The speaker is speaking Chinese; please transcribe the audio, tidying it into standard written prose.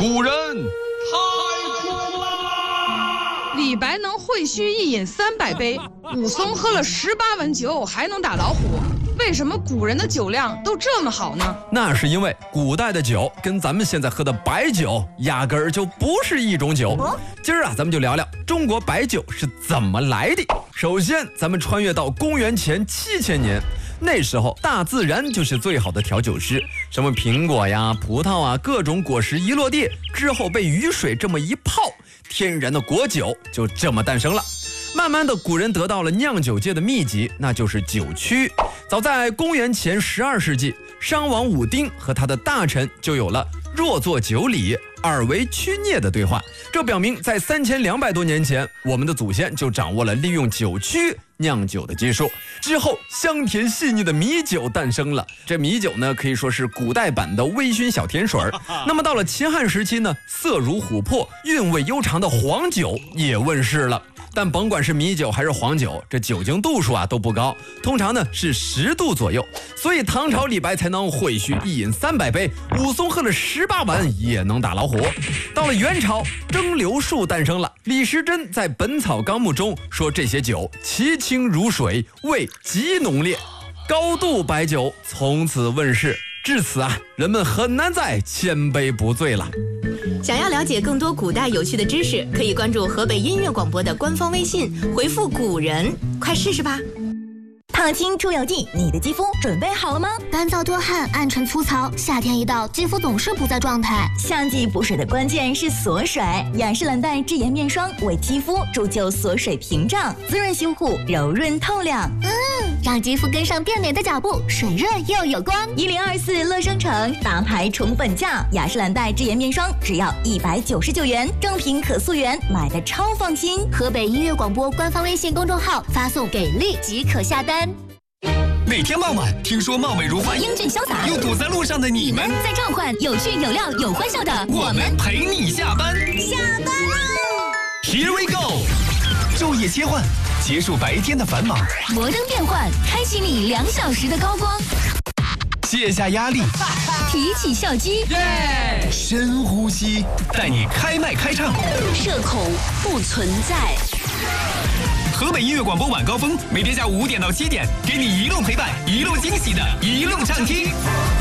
古人太苦了。 李白能会须一饮300杯，武松喝了18碗酒还能打老虎。为什么古人的酒量都这么好呢？ 那是因为古代的酒跟咱们现在喝的白酒压根儿就不是一种酒。今儿啊，咱们就聊聊中国白酒是怎么来的。首先，咱们穿越到公元前7000年，那时候大自然就是最好的调酒师，什么苹果呀、葡萄啊，各种果实一落地之后被雨水这么一泡，天然的果酒就这么诞生了。慢慢的，古人得到了酿酒界的秘籍，那就是酒曲。早在公元前12世纪，商王武丁和他的大臣就有了若作酒礼，尔为曲涅的对话。这表明在3200多年前，我们的祖先就掌握了利用酒曲酿酒的技术。之后，香甜细腻的米酒诞生了。这米酒呢，可以说是古代版的微醺小甜水。那么到了秦汉时期呢，色如琥珀、韵味悠长的黄酒也问世了。但甭管是米酒还是黄酒，这酒精度数啊都不高，通常呢是10度左右，所以唐朝李白才能会须一饮300杯，武松喝了18碗也能打老虎。到了元朝，蒸馏术诞生了。李时珍在《本草纲目》中说，这些酒其清如水，味极浓烈，高度白酒从此问世。至此啊，人们很难再千杯不醉了。 想要了解更多古代有趣的知识，可以关注河北音乐广播的官方微信，回复古人，快试试吧。 烫青出油剂，你的肌肤准备好了吗？ 干燥多汗、暗沉粗糙，夏天一到，肌肤总是不在状态。 夏季补水的关键是锁水，雅诗兰黛智妍面霜为肌肤铸就锁水屏障，滋润修护，柔润透亮。 让肌肤跟上变美的脚步，水润又有光。 1024乐生城大牌宠本价，雅诗兰黛智妍面霜只要199元，正品可溯源，买的超放心。 河北音乐广播官方微信公众号发送给力即可下单。 每天傍晚，听说貌美如花、 英俊潇洒又堵在路上的你们， 在召唤有趣有料有欢笑的我们陪你下班。 下班喽 Here we go， 昼夜切换，结束白天的繁忙， 摩登变换，开启你2小时的高光， 卸下压力， 提起笑肌， 深呼吸，带你开麦开唱， 社恐不存在。 河北音乐广播晚高峰，每天下午5点到7点，给你一路陪伴，一路惊喜的一路畅听。